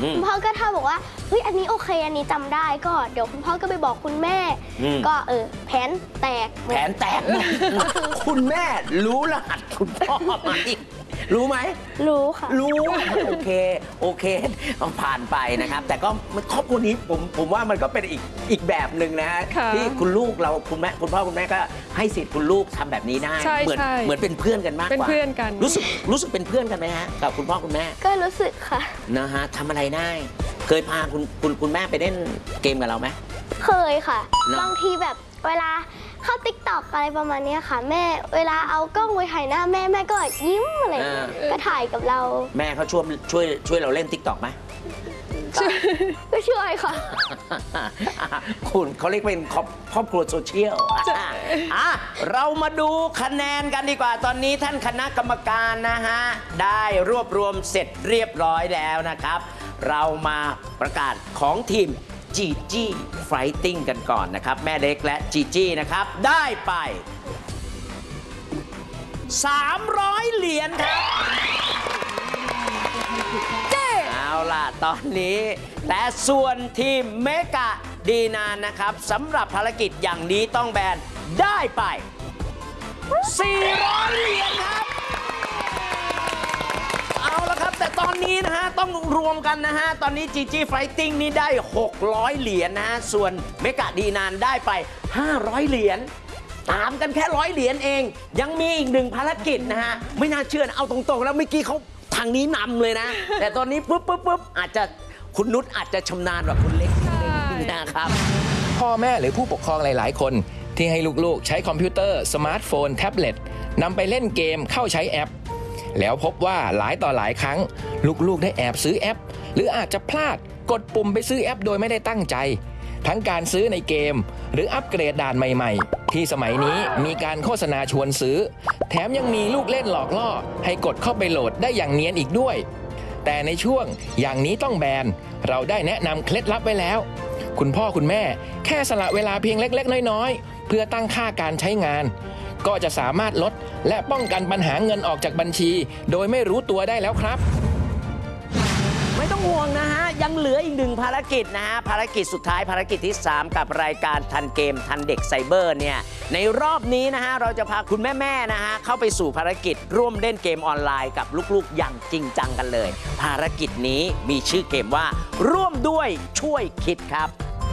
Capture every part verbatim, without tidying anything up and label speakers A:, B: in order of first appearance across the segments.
A: คุณพ่อก็ถ้าบอกว่าเฮ้ยอันนี้โอเคอันนี้จำได้ก็เดี๋ยวคุณพ่อก็ไปบอกคุณแม่ก็เออแผนแตก
B: แผนแตกคุณแม่รู้รหัสคุณพ่อไหมรู้ไหม
A: รู้ค่ะ
B: รู้โอเคโอเคผ่านไปนะครับแต่ก็ครอบครัวนี้ผมผมว่ามันก็เป็นอีกอีกแบบหนึ่งนะฮะที่คุณลูกเราคุณแม่คุณพ่อคุณแม่ก็ให้สิทธิ์คุณลูกทำแบบนี้ได้เหมือนเหมือนเป็นเพื่อนกันมากกว่าเป็น
C: เพื่อนกัน
B: รู้สึกรู้สึกเป็นเพื่อนกันไหมฮะกับคุณพ่อคุณแม่
A: ก็รู้สึกค่ะ
B: นะฮะทำอะไรได้เคยพาคุณคุณคุณแม่ไปเล่นเกมกับเราไหม
A: เคยค่ะบางทีแบบเวลาเข้าติ๊กต็อกอะไรประมาณนี้ค่ะแม่เวลาเอากล้องไปถ่ายหน้าแม่แม่ก็ยิ้มอะไรก็ถ่ายกับเรา
B: แม่เขาช่วยช่วยช่วยเราเล่นติ๊กต็อกไหม
A: ก็ช่วยค่ะ
B: คุณเขาเรียกเป็นครอบครัวโซเชียลอ่ะเรามาดูคะแนนกันดีกว่าตอนนี้ท่านคณะกรรมการนะฮะได้รวบรวมเสร็จเรียบร้อยแล้วนะครับเรามาประกาศของทีมจีจี้ไฟติ้งกันก่อนนะครับแม่เล็กและจีจี้นะครับได้ไปสามร้อยเหรียญครับเอาล่ะตอนนี้แต่ส่วนทีมเมกะดีนานนะครับสำหรับภารกิจอย่างนี้ต้องแบนได้ไปสี่ร้อยเหรียญครับเอาละครับแต่ตอนนี้นะฮะต้องรวมกันนะฮะตอนนี้จีจี้ไฟติ้งนี่ได้หกร้อยเหรียญนะฮะส่วนเมกะดีนานได้ไปห้าร้อยเหรียญตามกันแค่ร้อยเหรียญเองยังมีอีกหนึ่งภารกิจนะฮะไม่น่าเชื่อนะเอาตรงๆแล้วเมื่อกี้เขาทางนี้นำเลยนะแต่ตอนนี้ปุ๊บปุ๊บปุ๊บอาจจะคุณนุชอาจจะชำนาญกว่าคุณเล็กนะครับ
D: พ่อแม่หรือผู้ปกครองหลายๆคนที่ให้ลูกๆใช้คอมพิวเตอร์สมาร์ทโฟนแท็บเล็ตนำไปเล่นเกมเข้าใช้แอปแล้วพบว่าหลายต่อหลายครั้งลูกๆได้แอบซื้อแอปหรืออาจจะพลาดกดปุ่มไปซื้อแอปโดยไม่ได้ตั้งใจทั้งการซื้อในเกมหรืออัปเกรดด่านใหม่ๆที่สมัยนี้มีการโฆษณาชวนซื้อแถมยังมีลูกเล่นหลอกล่อให้กดเข้าไปโหลดได้อย่างเนียนอีกด้วยแต่ในช่วงอย่างนี้ต้องแบนเราได้แนะนำเคล็ดลับไว้แล้วคุณพ่อคุณแม่แค่สละเวลาเพียงเล็กๆน้อยๆเพื่อตั้งค่าการใช้งานก็จะสามารถลดและป้องกันปัญหาเงินออกจากบัญชีโดยไม่รู้ตัวได้แล้วครับ
B: ไม่ต้องห่วงนะฮะยังเหลืออีกหนึ่งภารกิจนะฮะภารกิจสุดท้ายภารกิจที่สามกับรายการทันเกมทันเด็กไซเบอร์เนี่ยในรอบนี้นะฮะเราจะพาคุณแม่ๆนะฮะเข้าไปสู่ภารกิจร่วมเล่นเกมออนไลน์กับลูกๆอย่างจริงจังกันเลยภารกิจนี้มีชื่อเกมว่าร่วมด้วยช่วยคิดครับ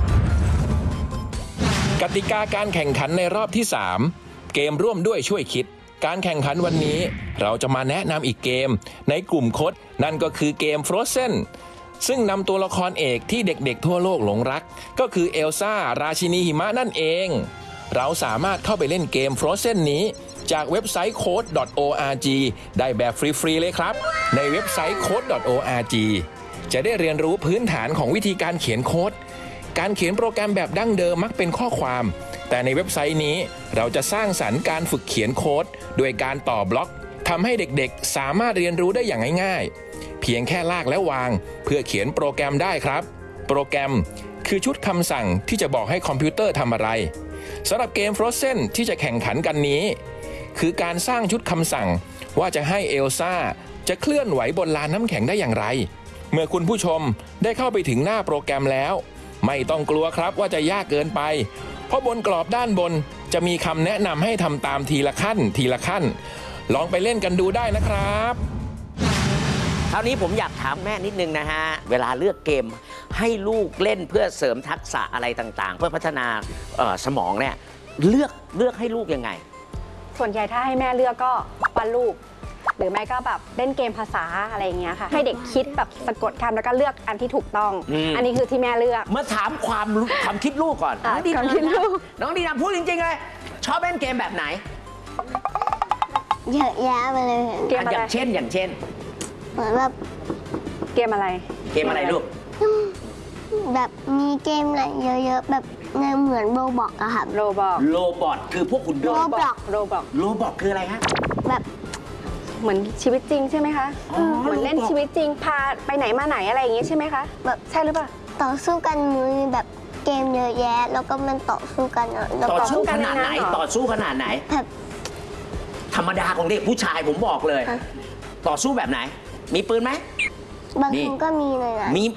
D: กติกาการแข่งขันในรอบที่สามเกมร่วมด้วยช่วยคิดการแข่งขันวันนี้เราจะมาแนะนำอีกเกมในกลุ่มคดนั่นก็คือเกม Frozen ซึ่งนำตัวละครเอกที่เด็กๆทั่วโลกหลงรักก็คือเอลซ่าราชินีหิมะนั่นเองเราสามารถเข้าไปเล่นเกม Frozen นี้จากเว็บไซต์ โค้ด ดอท โอ อาร์ จี ได้แบบฟรีๆเลยครับในเว็บไซต์ โค้ด ดอท โอ อาร์ จี จะได้เรียนรู้พื้นฐานของวิธีการเขียนโค้ดการเขียนโปรแกรมแบบดั้งเดิมมักเป็นข้อความแต่ในเว็บไซต์นี้เราจะสร้างสรรค์การฝึกเขียนโค้ดโดยการต่อบล็อกทำให้เด็กๆสามารถเรียนรู้ได้อย่างง่ายๆเพียงแค่ลากและวางเพื่อเขียนโปรแกรมได้ครับโปรแกรมคือชุดคำสั่งที่จะบอกให้คอมพิวเตอร์ทำอะไรสำหรับเกม Frozen ที่จะแข่งขันกันนี้คือการสร้างชุดคำสั่งว่าจะให้เอลซ่าจะเคลื่อนไหวบนลานน้ำแข็งได้อย่างไรเมื่อคุณผู้ชมได้เข้าไปถึงหน้าโปรแกรมแล้วไม่ต้องกลัวครับว่าจะยากเกินไปเพราะบนกรอบด้านบนจะมีคำแนะนำให้ทำตามทีละขั้นทีละขั้นลองไปเล่นกันดูได้นะครับ
B: คราวนี้ผมอยากถามแม่นิดนึงนะฮะเวลาเลือกเกมให้ลูกเล่นเพื่อเสริมทักษะอะไรต่างๆเพื่อพัฒนาสมองเนี่ยเลือกเลือกให้ลูกยังไง
E: ส่วนใหญ่ถ้าให้แม่เลือกก็วาดรูปหรือไม่ก็แบบเล่นเกมภาษาอะไรอย่างเงี้ยค่ะให้เด็กคิดแบบสะกดคำแล้วก็เลือกอันที่ถูกต้อง อ, อันนี้คือที่แม่เลือก
B: มาถามความความคิดลูกก่อน
E: น้องดีนาคิดลูก
B: น้องดีนาพูดจริงๆเลยชอบเล่นเกมแบบไหน
A: เยอะแยะไปเลย
E: เกมอะไร
B: อย่างเช่นอย่างเช่น
A: เหมือนแบบ
E: เกมอะไร
B: เกมอะไรลูก
A: แบบมีเกมอะไรเยอะๆแบบเหมือนโรบอกอะค่ะ
E: โรบอก
B: โรบอทคือพวกคุณ
A: โรบอก
E: โรบอก
B: โรบอกคืออะไรฮะ
A: แบบ
E: เหมือนชีวิตจริงใช่ไหมคะเหมือนเล่นชีวิตจริงพาไปไหนมาไหนอะไรอย่างงี้ใช่ไหมคะแบบใช่หรือเปล่า
A: ต่อสู้กันมือแบบเกมเยอะแยะแล้วก็มันต่อสู้กัน
B: ต่อสู้ขนาดไหนต่อสู้ขนาดไหน
A: แบบ
B: ธรรมดาของเด็กผู้ชายผมบอกเลยต่อสู้แบบไหนมีปืนไหม
A: บางคนก็มีเลยนะ
B: มี